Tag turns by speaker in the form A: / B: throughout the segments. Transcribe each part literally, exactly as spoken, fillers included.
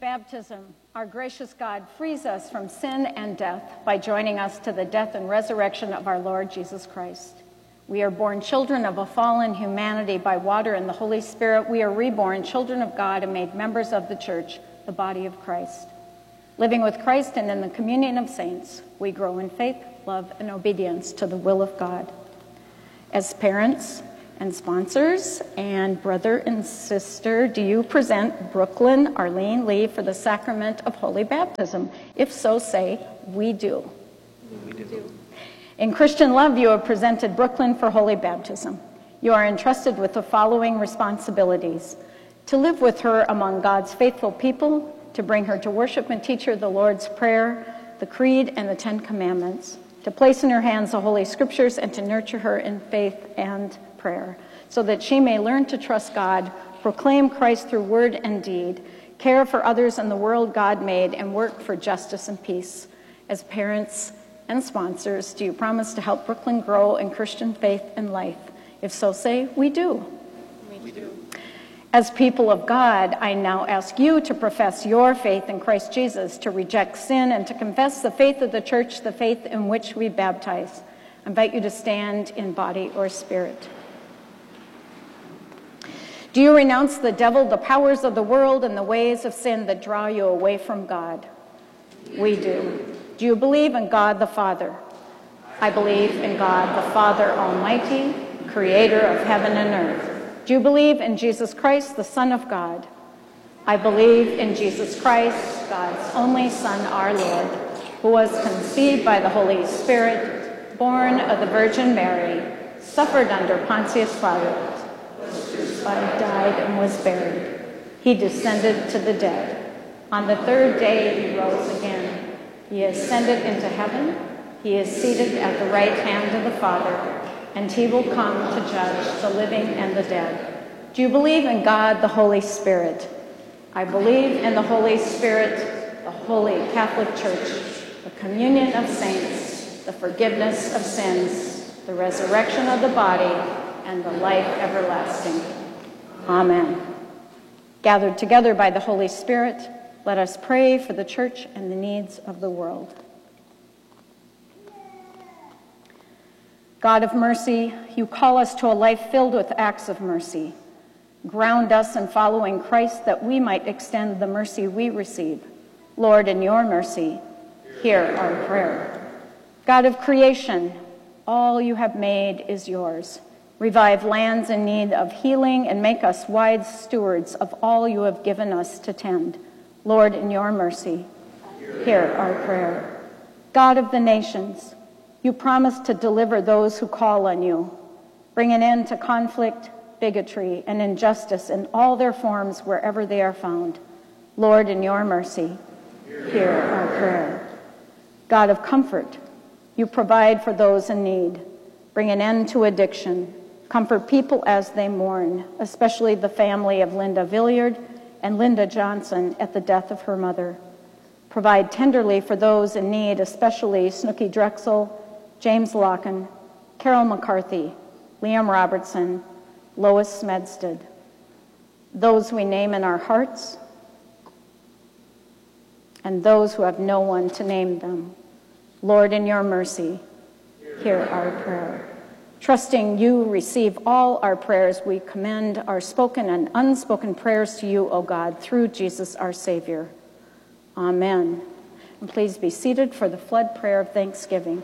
A: baptism, our gracious God frees us from sin and death by joining us to the death and resurrection of our Lord Jesus Christ. We are born children of a fallen humanity by water and the Holy Spirit. We are reborn children of God and made members of the church, the body of Christ. Living with Christ and in the communion of saints, we grow in faith, love, and obedience to the will of God. As parents and sponsors and brother and sister, do you present Brooklyn Arlene Lee for the sacrament of holy baptism? If so, say, we do.
B: We do.
A: In Christian love, you have presented Brooklyn for holy baptism. You are entrusted with the following responsibilities: to live with her among God's faithful people, to bring her to worship and teach her the Lord's Prayer, the Creed, and the Ten Commandments, to place in her hands the Holy Scriptures, and to nurture her in faith and prayer, so that she may learn to trust God, proclaim Christ through word and deed, care for others in the world God made, and work for justice and peace. As parents and sponsors, do you promise to help Brooklyn grow in Christian faith and life? If so, say, we do.
B: We do.
A: As people of God, I now ask you to profess your faith in Christ Jesus, to reject sin, and to confess the faith of the church, the faith in which we baptize. I invite you to stand in body or spirit. Do you renounce the devil, the powers of the world, and the ways of sin that draw you away from God? We do. Do you believe in God the Father? I believe in God the Father Almighty, creator of heaven and earth. Do you believe in Jesus Christ, the Son of God? I believe in Jesus Christ, God's only Son, our Lord, who was conceived by the Holy Spirit, born of the Virgin Mary, suffered under Pontius Pilate, died and was buried. He descended to the dead. On the third day he rose again. He ascended into heaven. He is seated at the right hand of the Father, and he will come to judge the living and the dead. Do you believe in God, the Holy Spirit? I believe in the Holy Spirit, the Holy Catholic Church, the communion of saints, the forgiveness of sins, the resurrection of the body, and the life everlasting. Amen. Gathered together by the Holy Spirit, let us pray for the church and the needs of the world. God of mercy, you call us to a life filled with acts of mercy. Ground us in following Christ that we might extend the mercy we receive. Lord, in your mercy, hear our prayer. God of creation, all you have made is yours. Revive lands in need of healing and make us wise stewards of all you have given us to tend. Lord, in your mercy, hear our prayer. God of the nations, you promise to deliver those who call on you. Bring an end to conflict, bigotry, and injustice in all their forms wherever they are found. Lord, in your mercy, hear our prayer. God of comfort, you provide for those in need. Bring an end to addiction. Comfort people as they mourn, especially the family of Linda Villiard and Linda Johnson at the death of her mother. Provide tenderly for those in need, especially Snooky Drexel, James Locken, Carol McCarthy, Liam Robertson, Lois Smedstead. Those we name in our hearts, and those who have no one to name them. Lord, in your mercy, hear our prayer. Trusting you receive all our prayers, we commend our spoken and unspoken prayers to you, O God, through Jesus our Savior. Amen. And please be seated for the flood prayer of thanksgiving.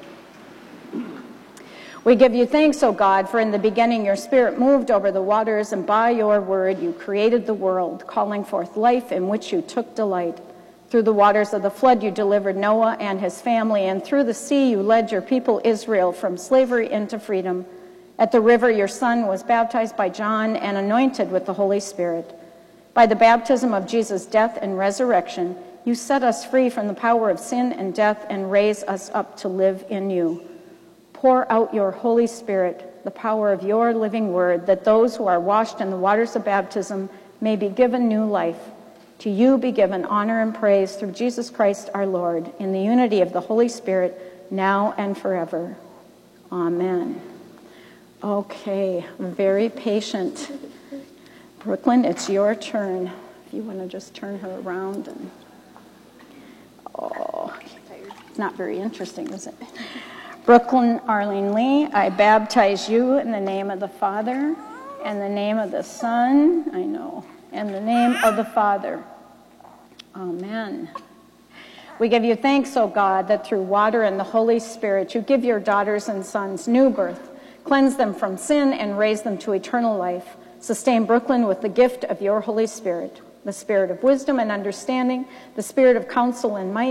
A: We give you thanks, O God, for in the beginning your Spirit moved over the waters, and by your word you created the world, calling forth life in which you took delight. Through the waters of the flood you delivered Noah and his family, and through the sea you led your people Israel from slavery into freedom. At the river your son was baptized by John and anointed with the Holy Spirit. By the baptism of Jesus' death and resurrection, you set us free from the power of sin and death and raise us up to live in you. Pour out your Holy Spirit, the power of your living word, that those who are washed in the waters of baptism may be given new life. To you be given honor and praise through Jesus Christ our Lord, in the unity of the Holy Spirit, now and forever. Amen. Okay, very patient. Brooklyn, it's your turn. If you want to just turn her around. And oh, it's not very interesting, is it? Brooklyn Arlene Lee, I baptize you in the name of the Father, and the name of the Son, I know, and the name of the Father. Amen. We give you thanks, O God, that through water and the Holy Spirit you give your daughters and sons new birth, cleanse them from sin, and raise them to eternal life. Sustain Brooklyn with the gift of your Holy Spirit, the spirit of wisdom and understanding, the spirit of counsel and might,